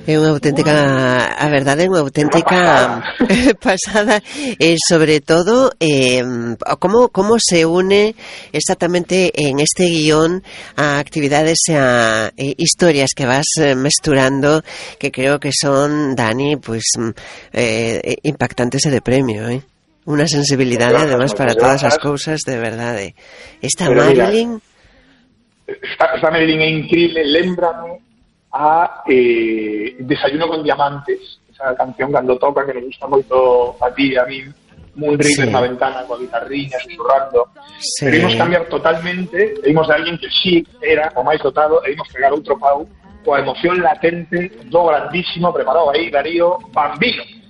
É unha auténtica, a verdade é unha auténtica pasada, sobre todo como se une exactamente en este guión a actividades e a historias que vas mesturando, que creo que son, Dani, pues impactantes e de premio, unha sensibilidade además para todas as cousas, de verdade. Esta Marilyn, esta Marilyn é increíble, lembrame a Desayuno con Diamantes, esa canción cando toca que nos gusta moito a ti e a mí, Moon River na ventana coa guitarriña susurrando. Pero imos cambiar totalmente, imos de alguén que sí era o máis dotado, e imos pegar outro pau coa emoción latente do grandísimo, preparado aí, Darío Bambino.